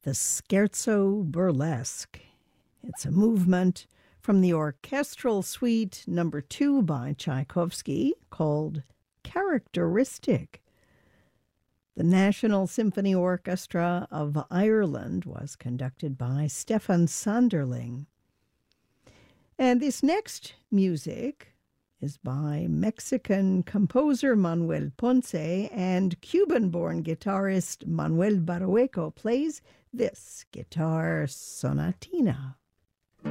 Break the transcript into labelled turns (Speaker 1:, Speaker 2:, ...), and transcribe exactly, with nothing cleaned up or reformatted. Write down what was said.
Speaker 1: the Scherzo Burlesque. It's a movement from the orchestral suite number two by Tchaikovsky called Characteristic. The National Symphony Orchestra of Ireland was conducted by Stefan Sanderling. And this next music is by Mexican composer Manuel Ponce, and Cuban-born guitarist Manuel Barrueco plays this guitar sonatina.